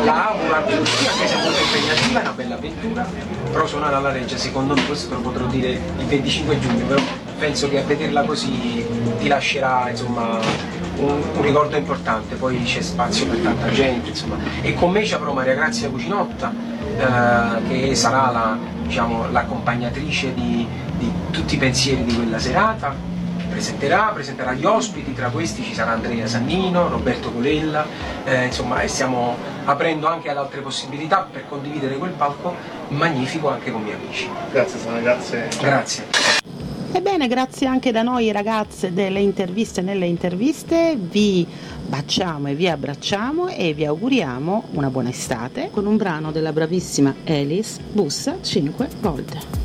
la auguro a tutti, anche se è molto impegnativa, è una bella avventura, però suonare alla Reggia secondo me, questo te lo potrò dire il 25 giugno, però penso che a vederla così ti lascerà insomma un ricordo importante, poi c'è spazio per tanta gente, insomma. E con me ci avrò Maria Grazia Cucinotta, che sarà l'accompagnatrice di tutti i pensieri di quella serata. Presenterà gli ospiti, tra questi ci sarà Andrea Sannino, Roberto Colella, insomma, e stiamo aprendo anche ad altre possibilità per condividere quel palco magnifico anche con i miei amici. Grazie Sana, grazie. Grazie. Ebbene, grazie anche da noi ragazze delle interviste nelle interviste, vi baciamo e vi abbracciamo e vi auguriamo una buona estate con un brano della bravissima Alice, Bussa 5 volte.